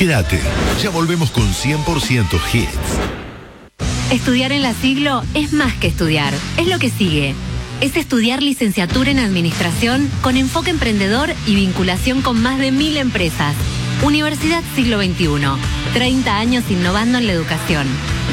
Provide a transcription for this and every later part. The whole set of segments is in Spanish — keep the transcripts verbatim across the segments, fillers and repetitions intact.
Quédate, ya volvemos con cien por ciento Hits. Estudiar en la Siglo es más que estudiar, es lo que sigue. Es estudiar licenciatura en Administración con enfoque emprendedor y vinculación con más de mil empresas. Universidad Siglo veintiuno, treinta años innovando en la educación.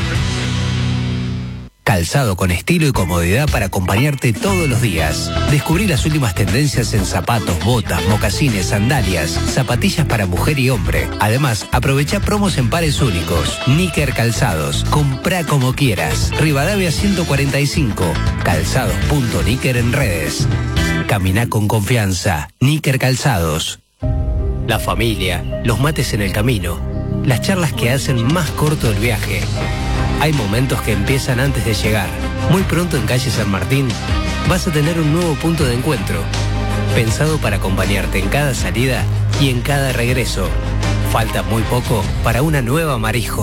Calzado con estilo y comodidad para acompañarte todos los días. Descubrí las últimas tendencias en zapatos, botas, mocasines, sandalias, zapatillas para mujer y hombre. Además, aprovecha promos en pares únicos. Níker Calzados. Comprá como quieras. Rivadavia ciento cuarenta y cinco. Calzados punto níker en redes. Caminá con confianza. Níker Calzados. La familia, los mates en el camino, las charlas que hacen más corto el viaje. Hay momentos que empiezan antes de llegar. Muy pronto en calle San Martín vas a tener un nuevo punto de encuentro, pensado para acompañarte en cada salida y en cada regreso. Falta muy poco para una nueva Marijo.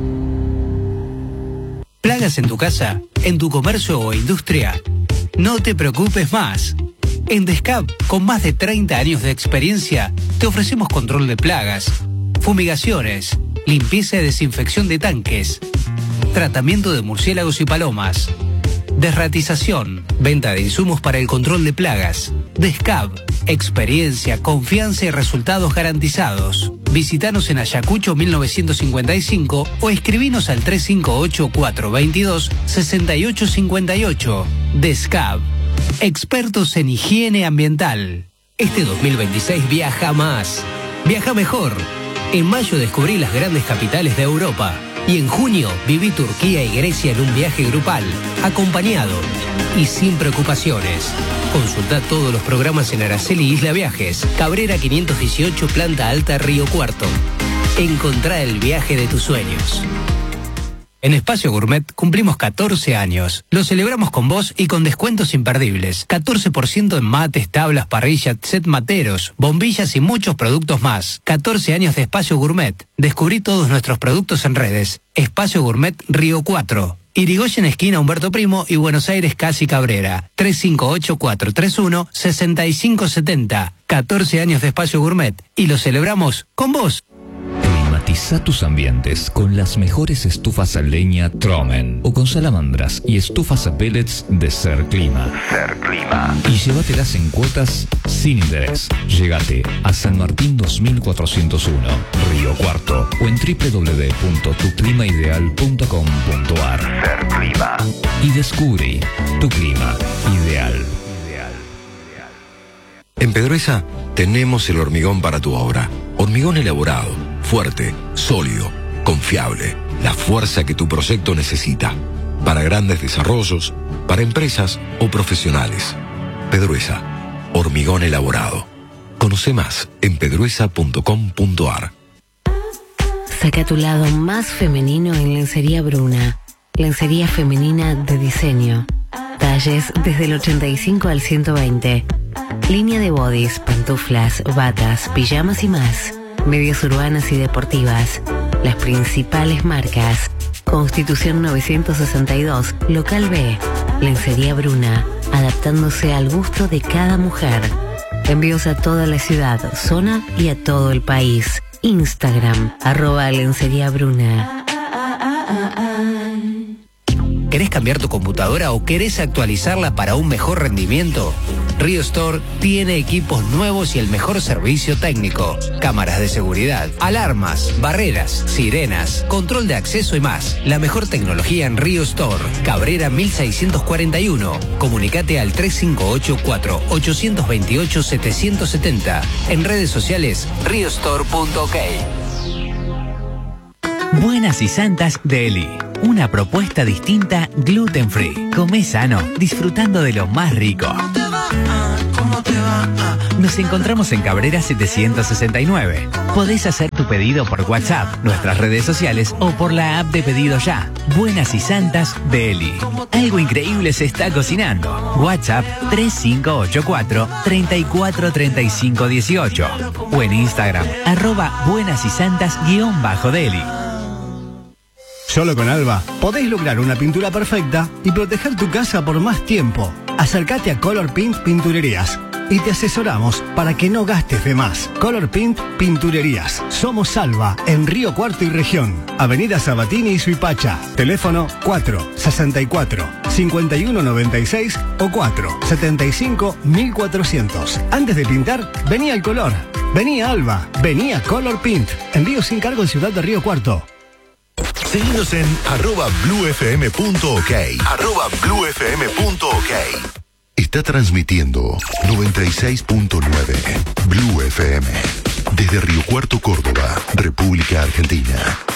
¿Plagas en tu casa, en tu comercio o industria? No te preocupes más. En Descab, con más de treinta años de experiencia, te ofrecemos control de plagas, fumigaciones, limpieza y desinfección de tanques, tratamiento de murciélagos y palomas, desratización, venta de insumos para el control de plagas. Descab, experiencia, confianza y resultados garantizados. Visítanos en Ayacucho mil novecientos cincuenta y cinco o escribinos al tres cinco ocho, cuatro dos dos, seis ocho cinco ocho. Descab, expertos en higiene ambiental. Este dos mil veintiséis viaja más, viaja mejor. En mayo descubrí las grandes capitales de Europa. Y en junio viví Turquía y Grecia en un viaje grupal, acompañado y sin preocupaciones. Consulta todos los programas en Araceli Isla Viajes, Cabrera quinientos dieciocho, Planta Alta, Río Cuarto. Encontrá el viaje de tus sueños. En Espacio Gourmet cumplimos catorce años. Lo celebramos con vos y con descuentos imperdibles. catorce por ciento en mates, tablas, parrillas, set materos, bombillas y muchos productos más. catorce años de Espacio Gourmet. Descubrí todos nuestros productos en redes. Espacio Gourmet Río cuatro. Irigoyen esquina Humberto Primo y Buenos Aires Casi Cabrera. tres cinco ocho, cuatro tres uno, seis cinco siete cero. catorce años de Espacio Gourmet. Y lo celebramos con vos. Climatiza tus ambientes con las mejores estufas a leña Tromen o con salamandras y estufas a pellets de Ser Clima. Ser Clima. Y llévatelas en cuotas sin interés. Llegate a San Martín dos mil cuatrocientos uno, Río Cuarto o en doble u doble u doble u punto tu clima ideal punto com punto ar. Ser Clima. Y descubre tu clima ideal. En Pedruesa tenemos el hormigón para tu obra. Hormigón elaborado, fuerte, sólido, confiable. La fuerza que tu proyecto necesita. Para grandes desarrollos, para empresas o profesionales. Pedruesa, hormigón elaborado. Conoce más en pedruesa punto com punto ar. Saca tu lado más femenino en Lencería Bruna. Lencería femenina de diseño. Talles desde el ochenta y cinco al ciento veinte. Línea de bodys, pantuflas, batas, pijamas y más. Medias urbanas y deportivas. Las principales marcas. Constitución novecientos sesenta y dos, Local B. Lencería Bruna, adaptándose al gusto de cada mujer. Envíos a toda la ciudad, zona y a todo el país. Instagram, arroba Lencería Bruna. ¿Querés cambiar tu computadora o querés actualizarla para un mejor rendimiento? Río Store tiene equipos nuevos y el mejor servicio técnico. Cámaras de seguridad, alarmas, barreras, sirenas, control de acceso y más. La mejor tecnología en Río Store. Cabrera mil seiscientos cuarenta y uno. Comunicate al tres cinco ocho, cuatro ocho dos ocho, siete siete cero. En redes sociales, rio store punto ok. Buenas y Santas Deli. Una propuesta distinta, gluten free. Come sano, disfrutando de lo más rico. Nos encontramos en Cabrera setecientos sesenta y nueve. Podés hacer tu pedido por WhatsApp, nuestras redes sociales o por la app de Pedido Ya. Buenas y Santas Deli. Algo increíble se está cocinando. WhatsApp tres cinco ocho cuatro, tres cuatro tres cinco uno ocho o en Instagram arroba buenas y santas guión bajo deli. Solo con Alba podés lograr una pintura perfecta y proteger tu casa por más tiempo. Acércate a Color Paint Pinturerías. y te asesoramos para que no gastes de más. Color Paint Pinturerías. Somos Alba en Río Cuarto y Región. Avenida Sabatini y Suipacha. Teléfono cuatro sesenta y cuatro, cincuenta y uno noventa y seis o cuatro setenta y cinco mil cuatrocientos. Antes de pintar, vení al color. Vení a Alba. Vení a Color Paint. Envío sin cargo en Ciudad de Río Cuarto. Seguinos en arroba bluefm.ok. Arroba bluefm.ok. Está transmitiendo noventa y seis punto nueve Blue F M. Desde Río Cuarto, Córdoba, República Argentina.